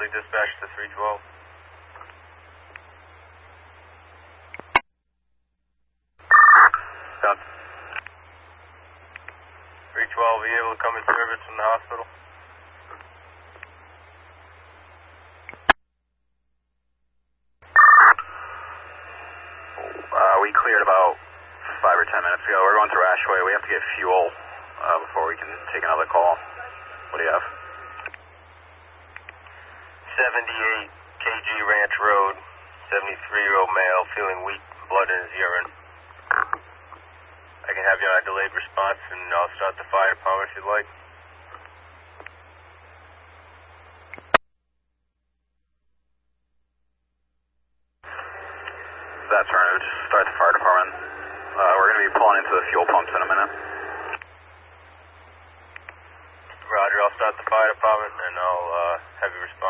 Ashley, dispatch to 312. Done. 312, are you able to come in service from the hospital? We cleared about 5 or 10 minutes ago. We're going through Ashway. We have to get fuel before we can take another call. What do you have? 78 KG Ranch Road, 73-year-old male, feeling weak, blood in his urine. I can have you on a delayed response, and I'll start the fire department if you'd like. That's right. Just start the fire department. We're going to be pulling into the fuel pumps in a minute. Roger, I'll start the fire department, and I'll have you respond.